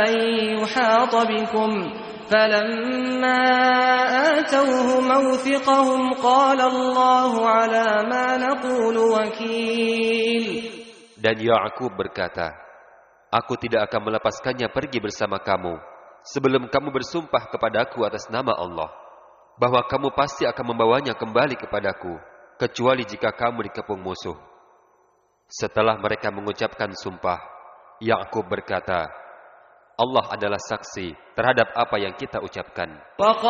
يحاط بكم فلما آتوه موثقهم قال الله على ما نقول وكيل. Dan Ya'qub berkata, aku tidak akan melepaskannya pergi bersama kamu sebelum kamu bersumpah kepadaku atas nama Allah bahwa kamu pasti akan membawanya kembali kepadaku kecuali jika kamu dikepung musuh. Setelah mereka mengucapkan sumpah, Ya'qub berkata, Allah adalah saksi terhadap apa yang kita ucapkan.